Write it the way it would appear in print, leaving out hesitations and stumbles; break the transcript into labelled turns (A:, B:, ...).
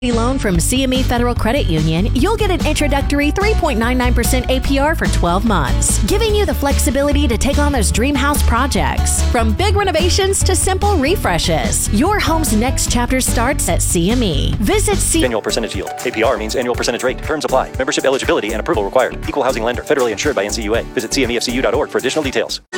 A: loan from CME Federal Credit Union, you'll get an introductory 3.99% APR for 12 months, giving you the flexibility to take on those dream house projects. From big renovations to simple refreshes, your home's next chapter starts at CME. Visit
B: Annual percentage yield. APR means annual percentage rate. Terms apply. Membership eligibility and approval required. Equal housing lender. Federally insured by NCUA. Visit CMEFCU.org for additional details.